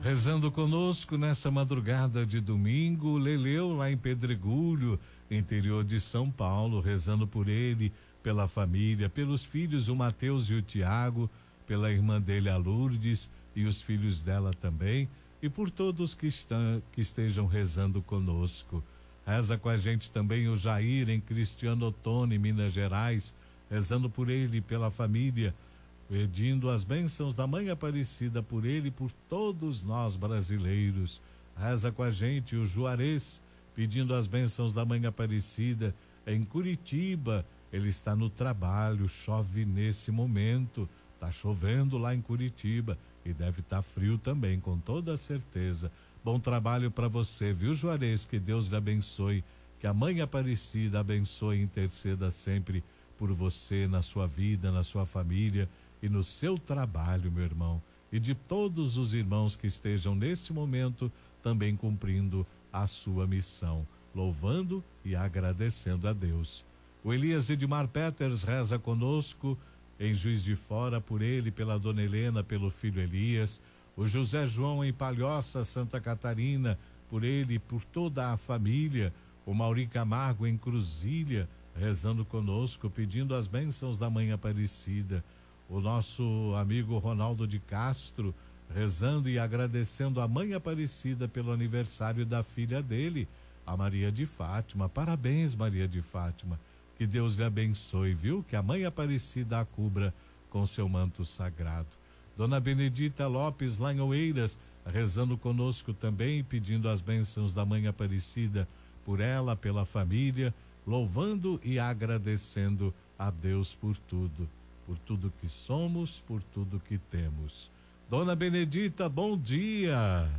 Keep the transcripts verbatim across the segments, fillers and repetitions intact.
Rezando conosco nessa madrugada de domingo, Leleu lá em Pedregulho, interior de São Paulo, rezando por ele, pela família, pelos filhos, o Mateus e o Tiago, pela irmã dele, a Lourdes, e os filhos dela também, e por todos que estão, que estejam rezando conosco. Reza com a gente também o Jair em Cristiano Ottoni, Minas Gerais, rezando por ele e pela família, pedindo as bênçãos da Mãe Aparecida por ele e por todos nós brasileiros. Reza com a gente o Juarez, pedindo as bênçãos da Mãe Aparecida em Curitiba. Ele está no trabalho, chove nesse momento, tá chovendo lá em Curitiba e deve estar tá frio também, com toda certeza. Bom trabalho para você, viu, Juarez? Que Deus lhe abençoe, que a Mãe Aparecida abençoe e interceda sempre por você, na sua vida, na sua família e no seu trabalho, meu irmão, e de todos os irmãos que estejam neste momento também cumprindo a sua missão, louvando e agradecendo a Deus. O Elias Edmar Peters reza conosco em Juiz de Fora, por ele, pela dona Helena, pelo filho Elias. O José João em Palhoça, Santa Catarina, por ele e por toda a família. O Mauri Camargo em Cruzília, rezando conosco, pedindo as bênçãos da Mãe Aparecida. O nosso amigo Ronaldo de Castro, rezando e agradecendo a Mãe Aparecida pelo aniversário da filha dele, a Maria de Fátima. Parabéns, Maria de Fátima. Que Deus lhe abençoe, viu? Que a Mãe Aparecida a cubra com seu manto sagrado. Dona Benedita Lopes, lá em Oeiras, rezando conosco também, pedindo as bênçãos da Mãe Aparecida por ela, pela família, louvando e agradecendo a Deus por tudo. Por tudo que somos, por tudo que temos. Dona Benedita, bom dia.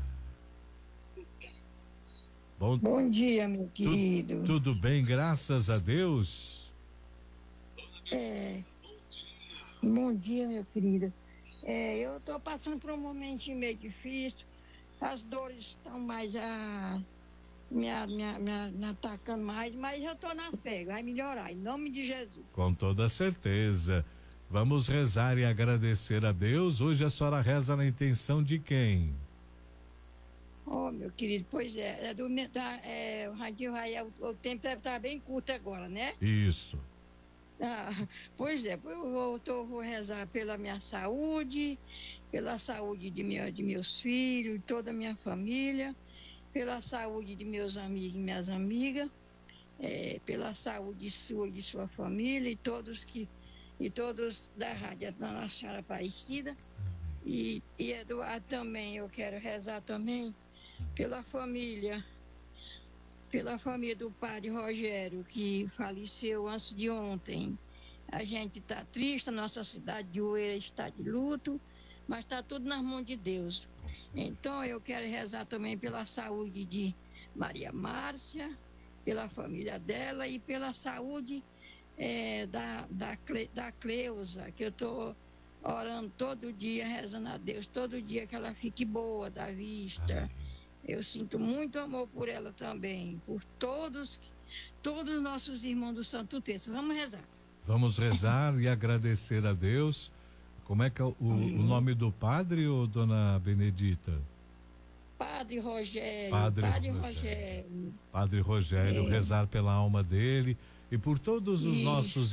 Bom, bom dia, meu querido. Tu, tudo bem, graças a Deus. É, bom dia, meu querido. É, eu estou passando por um momento meio difícil. As dores estão mais a me, me, me, me atacando mais, mas eu estou na fé, vai melhorar, em nome de Jesus. Com toda certeza. Vamos rezar e agradecer a Deus. Hoje a senhora reza na intenção de quem? Oh, meu querido, pois é, é do, da, é, o Radinho Rael, o, o tempo deve estar bem curto agora, né? Isso. Ah, pois é, eu vou, tô, vou rezar pela minha saúde, pela saúde de, minha, de meus filhos, de toda a minha família, pela saúde de meus amigos e minhas amigas, é, pela saúde sua e de sua família e todos que e todos da Rádio da Nossa Senhora Aparecida. E, e Eduardo também, eu quero rezar também pela família, pela família do padre Rogério, que faleceu antes de ontem. A gente está triste, a nossa cidade de Oeiras está de luto, mas está tudo nas mãos de Deus. Então eu quero rezar também pela saúde de Maria Márcia, pela família dela e pela saúde É, da, da, Cle, da Cleusa, que eu estou orando todo dia, rezando a Deus, todo dia que ela fique boa da vista. Eu sinto muito amor por ela também, por todos, todos os nossos irmãos do Santo Terço. Vamos rezar. Vamos rezar e agradecer a Deus. Como é que é o, o nome do padre, ou dona Benedita? Padre Rogério. Padre, padre Rogério. Rogério. Padre Rogério, é. Rezar pela alma dele e por todos os Isso. nossos